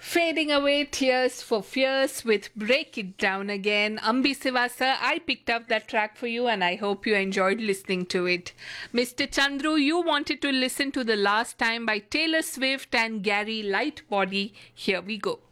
Fading Away Tears for Fears with Break It Down Again. Ambi Sivasa, I picked up that track for you and I hope you enjoyed listening to it. Mr. Chandru, you wanted to listen to The Last Time by Taylor Swift and Gary Lightbody. Here we go.